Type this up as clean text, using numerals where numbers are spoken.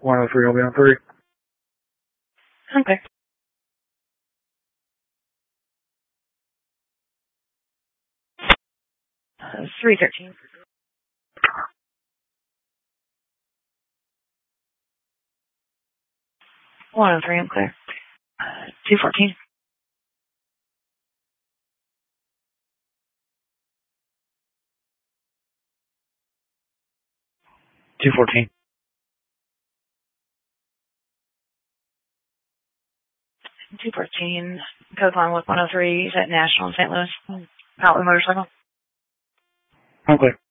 103 will be on 3. Okay. 313. 103, I'm clear. 214. 214. 214. Code line with 103. Is that National in St. Louis? Outlet motorcycle? I'm clear.